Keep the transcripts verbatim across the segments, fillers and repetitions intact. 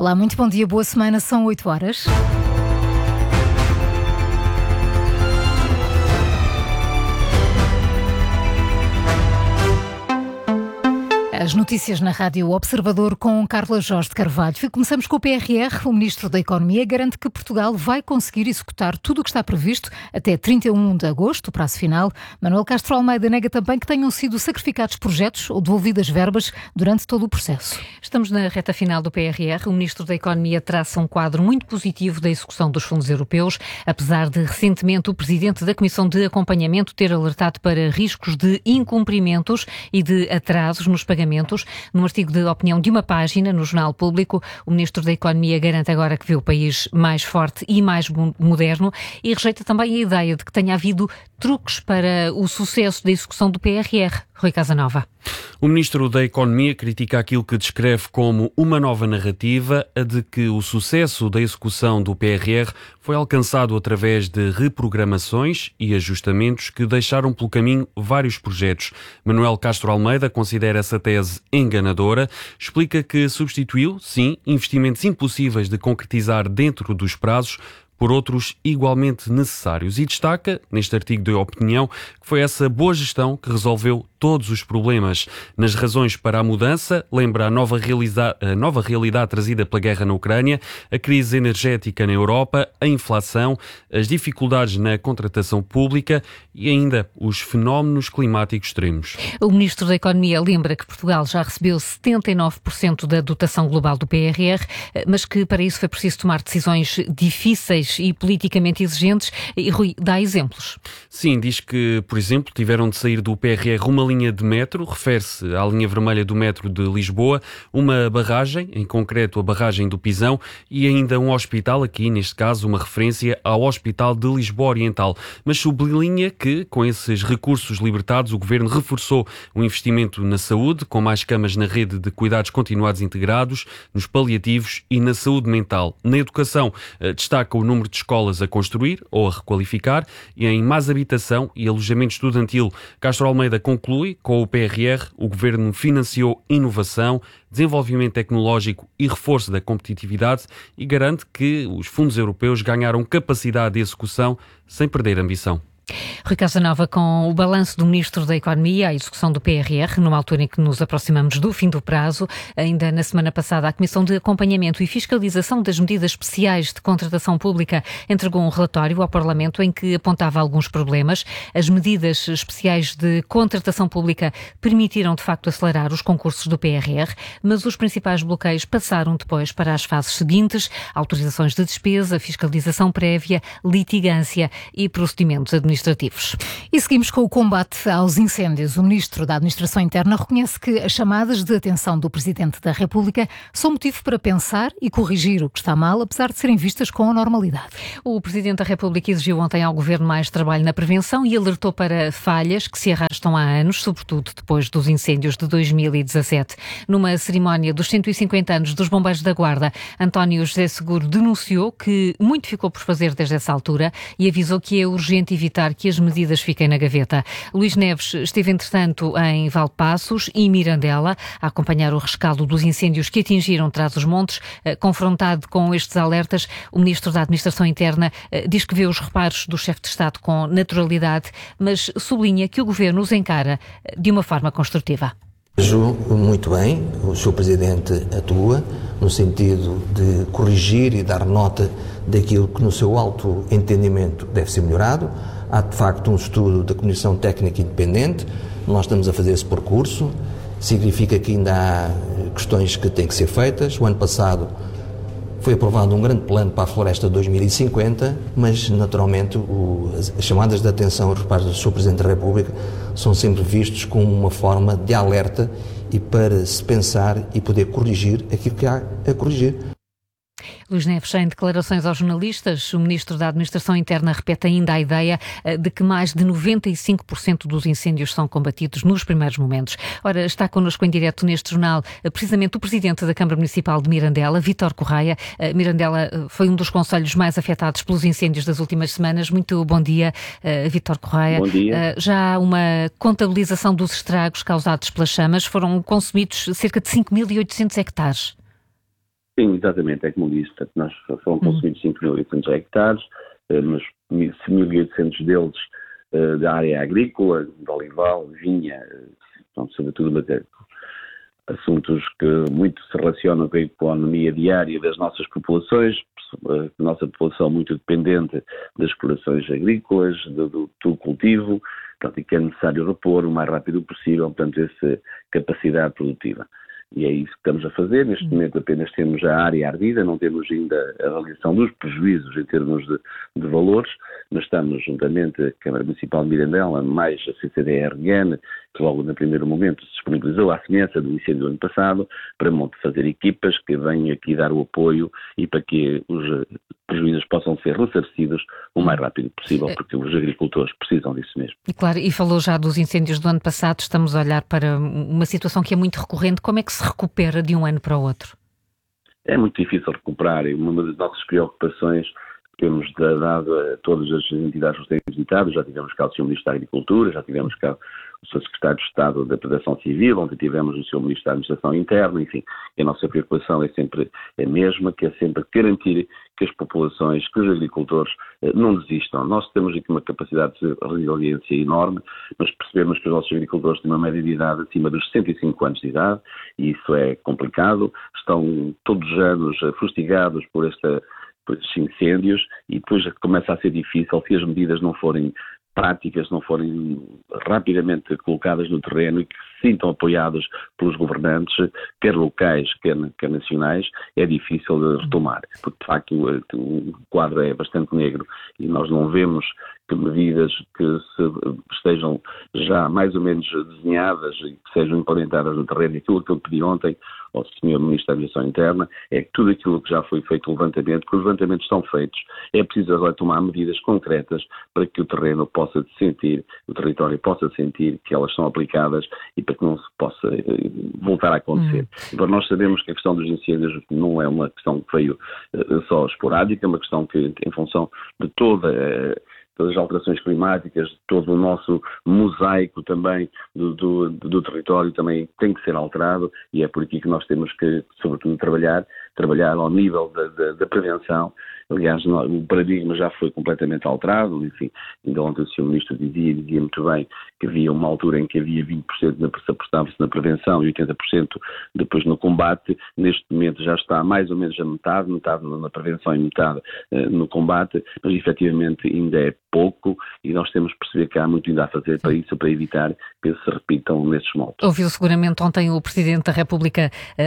Olá, muito bom dia, boa semana, são oito horas. As notícias na Rádio Observador com Carla Jorge de Carvalho. Começamos com o P R R. O Ministro da Economia garante que Portugal vai conseguir executar tudo o que está previsto até trinta e um de agosto, o prazo final. Manuel Castro Almeida nega também que tenham sido sacrificados projetos ou devolvidas verbas durante todo o processo. Estamos na reta final do P R R. O Ministro da Economia traça um quadro muito positivo da execução dos fundos europeus, apesar de recentemente o Presidente da Comissão de Acompanhamento ter alertado para riscos de incumprimentos e de atrasos nos pagamentos. Num artigo de opinião de uma página no Jornal Público, o Ministro da Economia garante agora que vê o país mais forte e mais moderno e rejeita também a ideia de que tenha havido truques para o sucesso da execução do P R R. Rui Casanova. O Ministro da Economia critica aquilo que descreve como uma nova narrativa, a de que o sucesso da execução do P R R foi alcançado através de reprogramações e ajustamentos que deixaram pelo caminho vários projetos. Manuel Castro Almeida considera essa tese enganadora, explica que substituiu, sim, investimentos impossíveis de concretizar dentro dos prazos por outros igualmente necessários e destaca, neste artigo de opinião, que foi essa boa gestão que resolveu todos os problemas. Nas razões para a mudança, lembra a nova, realiza- a nova realidade trazida pela guerra na Ucrânia, a crise energética na Europa, a inflação, as dificuldades na contratação pública e ainda os fenómenos climáticos extremos. O Ministro da Economia lembra que Portugal já recebeu setenta e nove por cento da dotação global do P R R, mas que para isso foi preciso tomar decisões difíceis e politicamente exigentes. E Rui, dá exemplos. Sim, diz que, por exemplo, tiveram de sair do P R R uma linha de metro, refere-se à linha vermelha do metro de Lisboa, uma barragem, em concreto a barragem do Pisão, e ainda um hospital, aqui neste caso uma referência ao Hospital de Lisboa Oriental. Mas sublinha que, com esses recursos libertados, o Governo reforçou o investimento na saúde, com mais camas na rede de cuidados continuados integrados, nos paliativos e na saúde mental. Na educação, destaca o número de escolas a construir ou a requalificar e em mais habitação e alojamento estudantil. Castro Almeida conclui, com o P R R, o Governo financiou inovação, desenvolvimento tecnológico e reforço da competitividade e garante que os fundos europeus ganharam capacidade de execução sem perder ambição. Rui Casanova, com o balanço do Ministro da Economia, a execução do P R R, numa altura em que nos aproximamos do fim do prazo. Ainda na semana passada, a Comissão de Acompanhamento e Fiscalização das Medidas Especiais de Contratação Pública entregou um relatório ao Parlamento em que apontava alguns problemas. As medidas especiais de contratação pública permitiram, de facto, acelerar os concursos do P R R, mas os principais bloqueios passaram depois para as fases seguintes: autorizações de despesa, fiscalização prévia, litigância e procedimentos administrativos. E seguimos com o combate aos incêndios. O Ministro da Administração Interna reconhece que as chamadas de atenção do Presidente da República são motivo para pensar e corrigir o que está mal, apesar de serem vistas com a normalidade. O Presidente da República exigiu ontem ao Governo mais trabalho na prevenção e alertou para falhas que se arrastam há anos, sobretudo depois dos incêndios de dois mil e dezassete. Numa cerimónia dos cento e cinquenta anos dos Bombeiros da Guarda, António José Seguro denunciou que muito ficou por fazer desde essa altura e avisou que é urgente evitar que as medidas fiquem na gaveta. Luís Neves esteve, entretanto, em Valpaços e Mirandela a acompanhar o rescaldo dos incêndios que atingiram Trás-os-Montes. Confrontado com estes alertas, o Ministro da Administração Interna diz que vê os reparos do chefe de Estado com naturalidade, mas sublinha que o Governo os encara de uma forma construtiva. Vejo muito bem, o senhor Presidente atua no sentido de corrigir e dar nota daquilo que no seu alto entendimento deve ser melhorado. Há de facto um estudo da Comissão Técnica Independente, nós estamos a fazer esse percurso, significa que ainda há questões que têm que ser feitas. O ano passado foi aprovado um grande plano para a Floresta dois mil e cinquenta, mas naturalmente o, as chamadas de atenção aos reparos do senhor Presidente da República são sempre vistos como uma forma de alerta e para se pensar e poder corrigir aquilo que há a corrigir. Luís Neves, em declarações aos jornalistas, o Ministro da Administração Interna repete ainda a ideia de que mais de noventa e cinco por cento dos incêndios são combatidos nos primeiros momentos. Ora, está connosco em direto neste jornal precisamente o Presidente da Câmara Municipal de Mirandela, Vítor Correia. Mirandela foi um dos concelhos mais afetados pelos incêndios das últimas semanas. Muito bom dia, Vítor Correia. Bom dia. Já há uma contabilização dos estragos causados pelas chamas. Foram consumidos cerca de cinco mil e oitocentos hectares. Sim, exatamente, é como disse, portanto, nós foram consumidos cinco mil e oitocentos hectares, mas mil e oitocentos deles uh, da área agrícola, de olival, vinha, uh, sobretudo assuntos que muito se relacionam com a economia diária das nossas populações, a nossa população muito dependente das explorações agrícolas, do, do, do cultivo, portanto, e que é necessário repor o mais rápido possível, portanto, essa capacidade produtiva. E é isso que estamos a fazer. Neste momento apenas temos a área ardida, não temos ainda a avaliação dos prejuízos em termos de, de valores, mas estamos juntamente a Câmara Municipal de Mirandela, mais a C C D R N, que logo no primeiro momento se disponibilizou à semelhança do incêndio do ano passado, para fazer equipas que venham aqui dar o apoio e para que os prejuízos possam ser ressarcidos o mais rápido possível, porque os agricultores precisam disso mesmo. E claro, e falou já dos incêndios do ano passado, estamos a olhar para uma situação que é muito recorrente. Como é que se recupera de um ano para o outro? É muito difícil recuperar, e uma das nossas preocupações que temos dado a todas as entidades que têm visitado, já tivemos cá o senhor Ministro da Agricultura, já tivemos cá o senhor Secretário de Estado da Proteção Civil, ontem tivemos o senhor Ministro da Administração Interna, enfim, a nossa preocupação é sempre a mesma, que é sempre garantir que as populações, que os agricultores não desistam. Nós temos aqui uma capacidade de resiliência enorme, mas percebemos que os nossos agricultores têm uma média de idade acima dos sessenta e cinco anos de idade, e isso é complicado, estão todos os anos fustigados por esta por estes incêndios, e depois começa a ser difícil se as medidas não forem práticas, não forem rapidamente colocadas no terreno e que se sintam apoiados pelos governantes, quer locais, quer, quer nacionais, é difícil de retomar, porque de facto o, o quadro é bastante negro e nós não vemos que medidas que se, estejam já mais ou menos desenhadas e que sejam implementadas no terreno. Aquilo que eu pedi ontem ao senhor Ministro da Administração Interna é que tudo aquilo que já foi feito o levantamento, porque os levantamentos estão feitos, é preciso agora tomar medidas concretas para que o terreno possa sentir, o território possa sentir que elas são aplicadas e para que não se possa voltar a acontecer. Uhum. Agora, nós sabemos que a questão dos incêndios não é uma questão que veio uh, só esporádica, é uma questão que, em função de toda uh, todas as alterações climáticas, todo o nosso mosaico também do, do, do território também tem que ser alterado, e é por aqui que nós temos que, sobretudo, trabalhar, trabalhar ao nível da, da, da prevenção. Aliás, o paradigma já foi completamente alterado, enfim, ainda ontem o senhor Ministro dizia, dizia muito bem que havia uma altura em que havia vinte por cento se apostava-se na prevenção e oitenta por cento depois no combate. Neste momento já está mais ou menos a metade, metade na prevenção e metade uh, no combate, mas efetivamente ainda é pouco e nós temos que perceber que há muito ainda a fazer para isso, para evitar que se repitam nesses moldes. Ouviu seguramente ontem o Presidente da República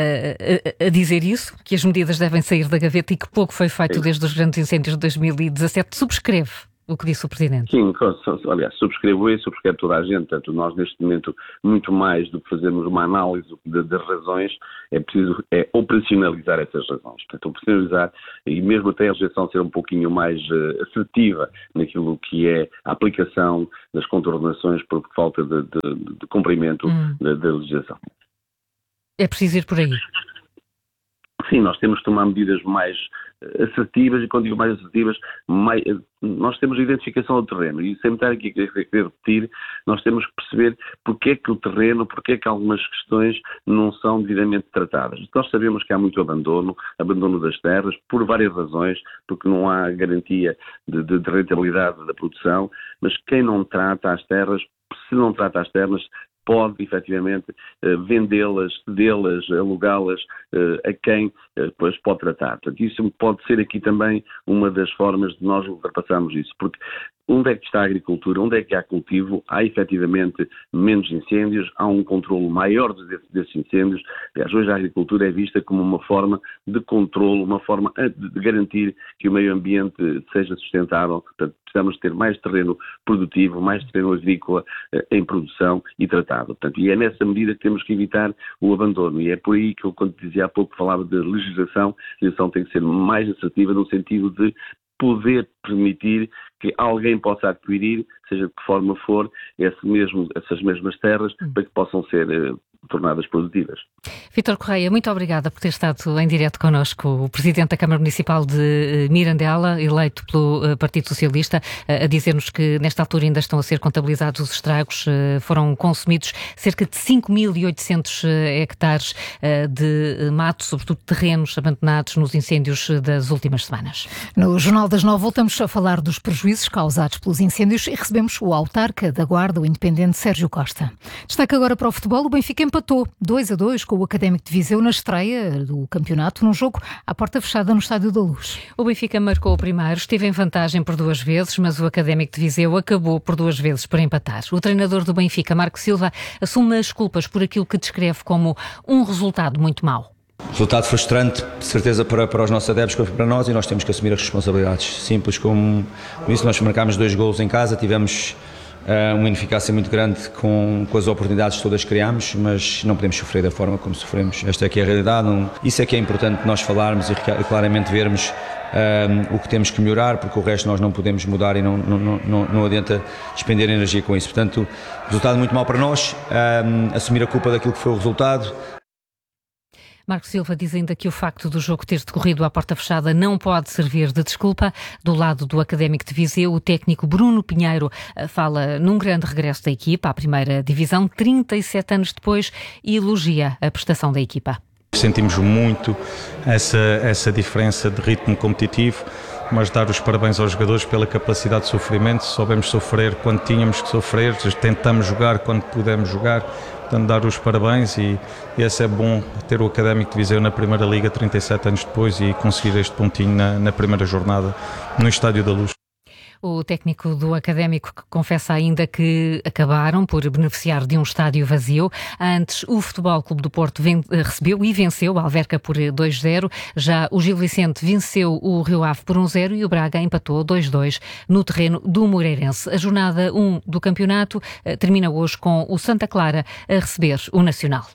uh, a, a dizer isso, que as medidas devem sair da gaveta e que pouco foi feito Sim. desde os grandes incêndios de dois mil e dezassete. Subscreve o que disse o Presidente? Sim, aliás, subscrevo isso, subscreve toda a gente. Portanto, nós neste momento, muito mais do que fazermos uma análise das razões, é preciso é operacionalizar essas razões. Portanto, operacionalizar e mesmo até a legislação ser um pouquinho mais uh, assertiva naquilo que é a aplicação das contornações por falta de, de, de cumprimento hum. da, da legislação. É preciso ir por aí? Sim, nós temos que tomar medidas mais assertivas, e quando digo mais assertivas, mais, nós temos a identificação do terreno, e sem estar aqui a querer repetir, nós temos que perceber porque é que o terreno, porque é que algumas questões não são devidamente tratadas. Nós sabemos que há muito abandono, abandono das terras, por várias razões, porque não há garantia de, de, de rentabilidade da produção, mas quem não trata as terras, se não trata as terras, pode, efetivamente, vendê-las, cedê-las, alugá-las a quem depois pode tratar. Portanto, isso pode ser aqui também uma das formas de nós ultrapassarmos isso, porque onde é que está a agricultura, onde é que há cultivo, há efetivamente menos incêndios, há um controlo maior desses, desses incêndios. Aliás, hoje a agricultura é vista como uma forma de controlo, uma forma de garantir que o meio ambiente seja sustentável. Portanto, precisamos ter mais terreno produtivo, mais terreno agrícola em produção e tratado. Portanto, e é nessa medida que temos que evitar o abandono. E é por aí que eu, quando dizia há pouco, falava de legislação, a legislação tem que ser mais assertiva no sentido de poder permitir que alguém possa adquirir, seja de que forma for, esse mesmo, essas mesmas terras, para que possam ser eh, tornadas produtivas. Vítor Correia, muito obrigada por ter estado em direto connosco. O Presidente da Câmara Municipal de Mirandela, eleito pelo Partido Socialista, a dizer-nos que nesta altura ainda estão a ser contabilizados os estragos. Foram consumidos cerca de cinco mil e oitocentos hectares de mato, sobretudo terrenos abandonados nos incêndios das últimas semanas. No Jornal das Nove voltamos a falar dos prejuízos causados pelos incêndios e recebemos o autarca da Guarda, o independente Sérgio Costa. Destaque agora para o futebol. O Benfica empatou dois a dois com o Académico de Viseu na estreia do campeonato, num jogo à porta fechada no Estádio da Luz. O Benfica marcou o primeiro, esteve em vantagem por duas vezes, mas o Académico de Viseu acabou por duas vezes por empatar. O treinador do Benfica, Marco Silva, assume as culpas por aquilo que descreve como um resultado muito mau. Resultado frustrante, de certeza, para, para os nossos adeptos, como para nós, e nós temos que assumir as responsabilidades. Simples como isso, nós marcámos dois golos em casa, tivemos Uh, uma ineficácia muito grande com, com as oportunidades que todas criámos, mas não podemos sofrer da forma como sofremos. Esta é que é a realidade. Não, isso é que é importante nós falarmos e claramente vermos uh, o que temos que melhorar, porque o resto nós não podemos mudar e não, não, não, não adianta despender energia com isso. Portanto, resultado muito mau para nós, uh, assumir a culpa daquilo que foi o resultado. Marco Silva diz ainda que o facto do jogo ter decorrido à porta fechada não pode servir de desculpa. Do lado do Académico de Viseu, o técnico Bruno Pinheiro fala num grande regresso da equipa à primeira divisão, trinta e sete anos depois, e elogia a prestação da equipa. Sentimos muito essa, essa diferença de ritmo competitivo, mas dar os parabéns aos jogadores pela capacidade de sofrimento. Soubemos sofrer quando tínhamos que sofrer, tentamos jogar quando pudemos jogar. Portanto, dar os parabéns e, e esse é bom ter o Académico de Viseu na Primeira Liga trinta e sete anos depois e conseguir este pontinho na, na primeira jornada no Estádio da Luz. O técnico do Académico confessa ainda que acabaram por beneficiar de um estádio vazio. Antes, o Futebol Clube do Porto ven- recebeu e venceu a Alverca por dois a zero. Já o Gil Vicente venceu o Rio Ave por um a zero e o Braga empatou dois a dois no terreno do Moreirense. A jornada um do campeonato eh, termina hoje com o Santa Clara a receber o Nacional.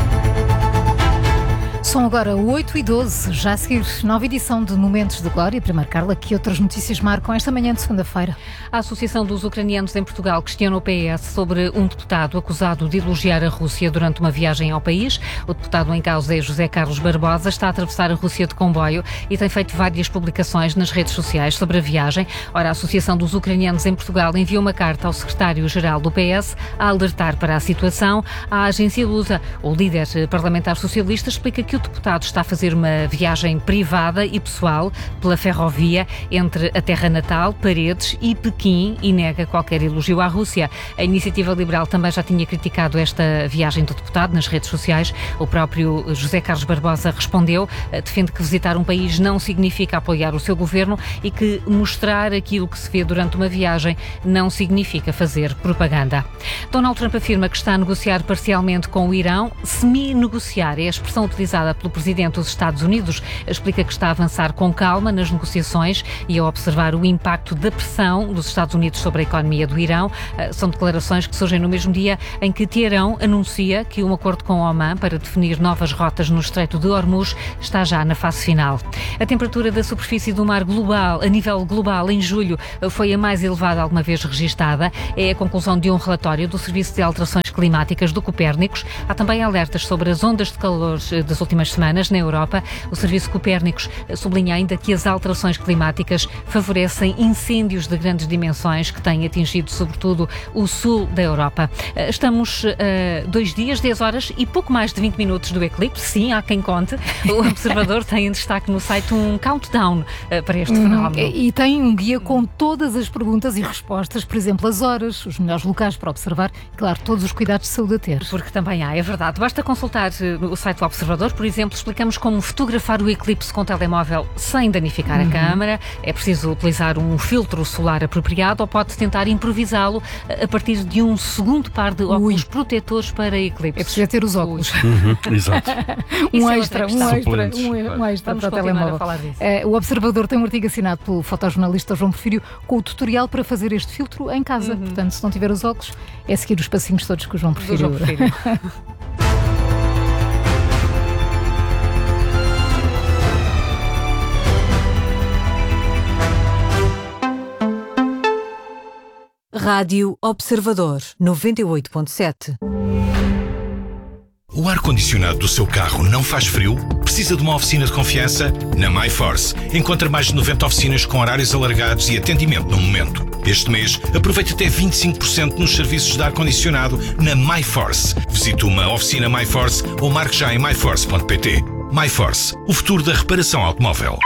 São agora oito e doze, já a seguir, nova edição de Momentos de Glória. Primeiro, Carla, que outras notícias marcam esta manhã de segunda-feira? A Associação dos Ucranianos em Portugal questiona o P S sobre um deputado acusado de elogiar a Rússia durante uma viagem ao país. O deputado em causa é José Carlos Barbosa, está a atravessar a Rússia de comboio e tem feito várias publicações nas redes sociais sobre a viagem. Ora, a Associação dos Ucranianos em Portugal enviou uma carta ao secretário-geral do P S a alertar para a situação. A agência Lusa, o líder parlamentar socialista, explica que o deputado está a fazer uma viagem privada e pessoal pela ferrovia entre a terra natal, Paredes e Pequim e nega qualquer elogio à Rússia. A Iniciativa Liberal também já tinha criticado esta viagem do deputado nas redes sociais. O próprio José Carlos Barbosa respondeu, defende que visitar um país não significa apoiar o seu governo e que mostrar aquilo que se vê durante uma viagem não significa fazer propaganda. Donald Trump afirma que está a negociar parcialmente com o Irão. Semi-negociar é a expressão utilizada pelo Presidente dos Estados Unidos. Explica que está a avançar com calma nas negociações e a observar o impacto da pressão dos Estados Unidos sobre a economia do Irão. São declarações que surgem no mesmo dia em que Teherão anuncia que um acordo com Omã para definir novas rotas no Estreito de Hormuz está já na fase final. A temperatura da superfície do mar global, a nível global, em julho, foi a mais elevada alguma vez registada. É a conclusão de um relatório do Serviço de Alterações Climáticas do Copérnicos. Há também alertas sobre as ondas de calor das últimas semanas na Europa. O Serviço Copérnicos sublinha ainda que as alterações climáticas favorecem incêndios de grandes dimensões que têm atingido sobretudo o sul da Europa. Estamos uh, dois dias, dez horas e pouco mais de vinte minutos do eclipse. Sim, há quem conte. O Observador tem em destaque no site um countdown uh, para este fenómeno. Hum, e tem um guia com todas as perguntas e respostas, por exemplo, as horas, os melhores locais para observar e, claro, todos os cuidados de saúde a ter. Porque também há, é verdade. Basta consultar o site do Observador. Por exemplo, explicamos como fotografar o eclipse com telemóvel sem danificar uhum. a câmara. É preciso utilizar um filtro solar apropriado ou pode tentar improvisá-lo a partir de um segundo par de óculos Ui. protetores para eclipses. É preciso ter os óculos. Uhum, exato. um, extra, um, extra, um, um extra Vamos para o telemóvel. A falar disso. Uh, o Observador tem um artigo assinado pelo fotojornalista João Porfírio com o tutorial para fazer este filtro em casa. Uhum. Portanto, se não tiver os óculos, é seguir os passinhos todos que o João Porfírio. João Porfírio. Rádio Observador noventa e oito ponto sete. O ar-condicionado do seu carro não faz frio? Precisa de uma oficina de confiança? Na MyForce. Encontra mais de noventa oficinas com horários alargados e atendimento no momento. Este mês, aproveite até vinte e cinco por cento nos serviços de ar-condicionado na MyForce. Visite uma oficina MyForce ou marque já em my force ponto p t. MyForce, o futuro da reparação automóvel.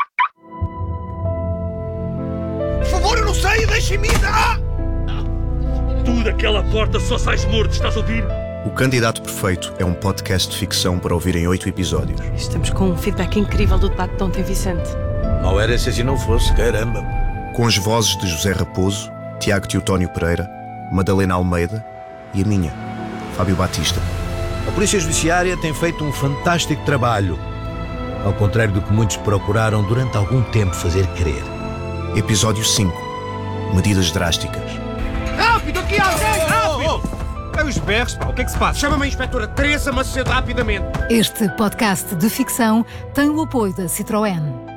Por favor, eu não sei, deixem-me ir! Ah! Tu daquela porta só sais morto, estás a ouvir? O Candidato Perfeito é um podcast de ficção para ouvir em oito episódios. Estamos com um feedback incrível do debate de ontem, Vicente. Não era se assim não fosse, caramba. Com as vozes de José Raposo, Tiago Teotónio Pereira, Madalena Almeida e a minha, Fábio Batista. A Polícia Judiciária tem feito um fantástico trabalho, ao contrário do que muitos procuraram durante algum tempo fazer crer. Episódio cinco. Medidas drásticas. Rápido, aqui alguém! Rápido! É os berros, pá. O que é que se passa? Chama-me a inspetora Teresa Macedo rapidamente. Este podcast de ficção tem o apoio da Citroën.